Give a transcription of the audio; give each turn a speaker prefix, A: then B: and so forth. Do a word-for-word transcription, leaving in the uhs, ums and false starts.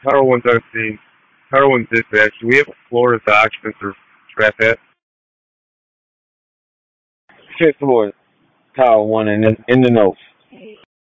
A: Tower one's on scene. Tower one's dispatch. Do we have a floor as the occupants are trapped at?
B: Fifth floor, Tower One, in the, in the notes.